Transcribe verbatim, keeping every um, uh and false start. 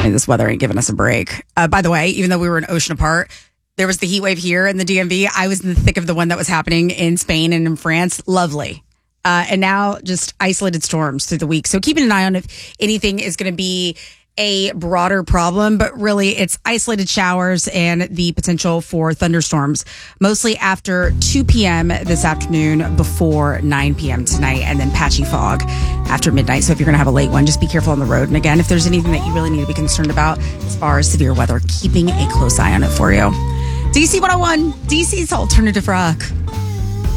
mean, this weather ain't giving us a break. Uh, by the way, even though we were an ocean apart, there was the heat wave here in the D M V. I was in the thick of the one that was happening in Spain and in France. Lovely. Uh, and now just isolated storms through the week. So keeping an eye on if anything is going to be a broader problem, but really it's isolated showers and the potential for thunderstorms, mostly after two p.m. this afternoon, before nine p.m. tonight, and then patchy fog after midnight. So if you're going to have a late one, just be careful on the road. And again, if there's anything that you really need to be concerned about as far as severe weather, keeping a close eye on it for you. D C one oh one, D C's Alternative Rock.